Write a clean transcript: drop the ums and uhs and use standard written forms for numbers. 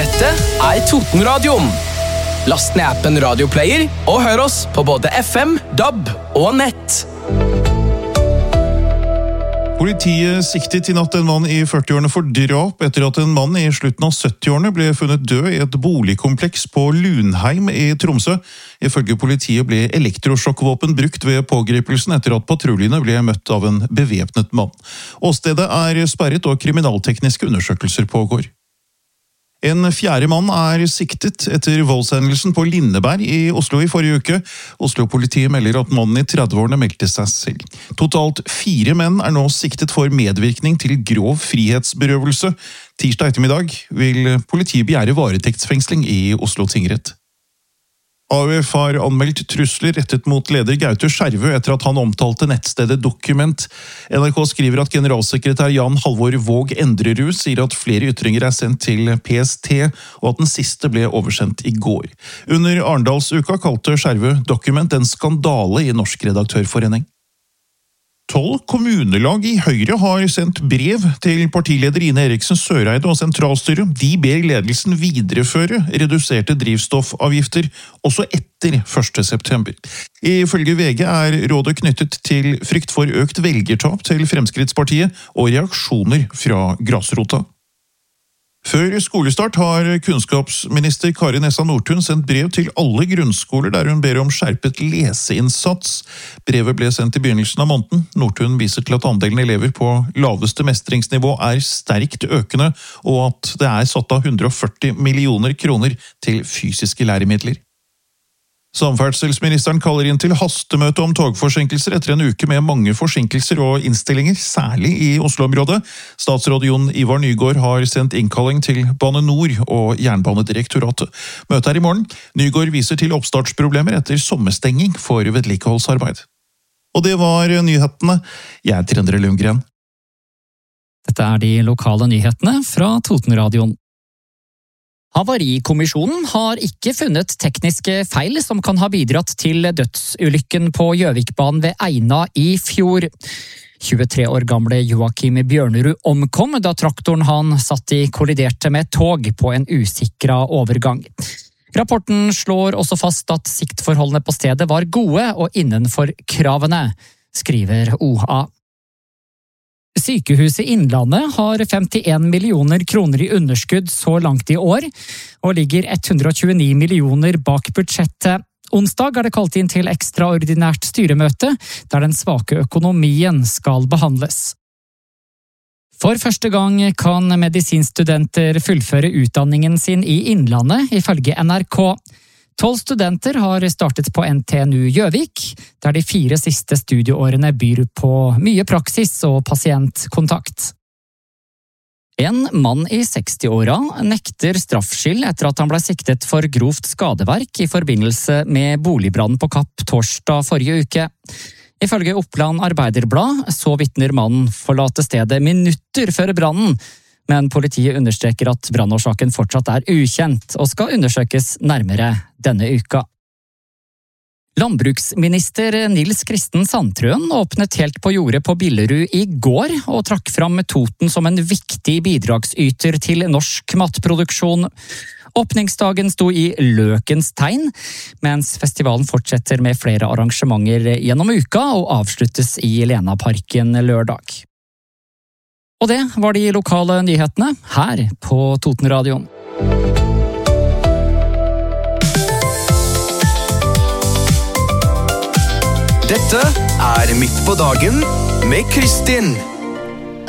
Dette Totenradioen. Last ned appen Radioplayer og hør oss på både FM, DAB og nett. Politiet siktet i natt en mann i 40-årene for drap etter at en mann i slutten av 70-årene ble funnet død i et boligkompleks på Lunheim i Tromsø. Ifølge politiet ble elektrosjokkvåpen brukt ved pågripelsen etter at patruljene ble møtt av en bevæpnet mann. Åstedet sperret og kriminaltekniske undersøkelser pågår. En fjerde mann siktet etter voldshendelsen på Lindeberg i Oslo i forrige uke. Oslo-politiet melder at mannen i 30-årene meldte seg selv. Totalt 4 menn nå siktet for medvirkning til grov frihetsberøvelse. Tirsdag ettermiddag vil politiet begjære varetektsfengsling i Oslo tingrett. AUF har anmeldt trusler rettet mot leder Gaute Skjervø etter at han omtalte nettstedet Dokument. NRK skriver at generalsekretær Jan Halvor Våg Endrerud sier at flere ytringer sendt til PST, og at den siste ble oversendt i går. Under Arendalsuka kalte Skjervø Dokument en skandale i Norsk Redaktørforening. 12 kommunelag i Høyre har sendt brev til partileder Ine Eriksen Søreide og sentralstyret. De ber ledelsen videreføre reduserte drivstoffavgifter også etter 1. september. Ifølge VG rådet knyttet til frykt for økt velgertap til Fremskrittspartiet og reaksjoner fra grasrota. Før skolestart har kunnskapsminister Kari Nessa Nordtun sendt brev til alle grunnskoler der hun ber om skjerpet leseinnsats. Brevet ble sendt i begynnelsen av måneden. Nordtun viser til at andelen elever på laveste mestringsnivå sterkt økende, og at det satt av 140 millioner kroner til fysiske læremidler. Samferdselsministeren kaller inn til hastemøte om togforsinkelser etter en uke med mange forsinkelser og innstillinger, særlig i Oslo-området. Statsråd Jon Ivar Nygård har sendt innkalling til Bane Nor og Jernbanedirektoratet. Møtet i morgen. Nygård viser til oppstartsproblemer etter sommerstenging for vedlikeholdsarbeid. Og det var nyhetene. Jeg Trendre Lundgren. Dette de lokale nyhetene fra Totenradioen. Havarikommisjonen har ikke funnet tekniske feil som kan ha bidratt til dødsulykken på Gjøvikbanen ved Eina i fjor. 23 år gamle Joakim Bjørnerud omkom da traktoren han satt i kolliderte med tog på en usikra overgang. Rapporten slår også fast at siktforholdene på stedet var gode og innenfor kravene, skriver OA. Sykehuset Innlandet har 51 millioner kroner i underskudd så langt i år, og ligger 129 millioner bak budsjettet. Onsdag det kalt inn til ekstraordinært styremøte, der den svake økonomien skal behandles. For første gang kan medisinstudenter fullføre utdanningen sin i Innlandet, ifølge NRK. 12 studenter har startet på NTNU Gjøvik, der de 4 siste studieårene byr på mye praksis og pasientkontakt. En mann i 60-åra nekter straffskyld etter at han ble siktet for grovt skadeverk i forbindelse med boligbrannen på Kapp torsdag forrige uke. Ifølge Oppland Arbeiderblad så vitner mannen forlate stedet minutter før brannen, men politiet understreker at brannårsaken fortsatt ukjent og skal undersøkes nærmere denne uka. Landbruksminister Nils Kristen Sandtrøen åpnet helt på jordet på Billerud i går og trakk fram Toten som en viktig bidragsyter til norsk matproduksjon. Åpningsdagen sto i løkens tegn, mens festivalen fortsetter med flere arrangementer gjennom uka og avsluttes i Lenaparken lørdag. Og det var de lokale nyhetene her på Totenradioen. Dette Midt på dagen med Kristin.